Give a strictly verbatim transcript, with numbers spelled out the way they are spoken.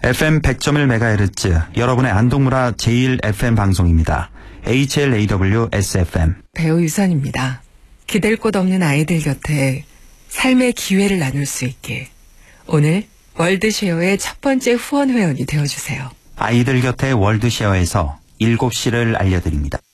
에프엠 백 점 일 메가헤르츠 여러분의 안동문화 제일 에프엠 방송입니다. 에이치엘에이더블유에스에프엠 배우 유선입니다. 기댈 곳 없는 아이들 곁에 삶의 기회를 나눌 수 있게 오늘 월드쉐어의 첫 번째 후원 회원이 되어주세요. 아이들 곁에 월드쉐어에서 일곱 시를 알려드립니다.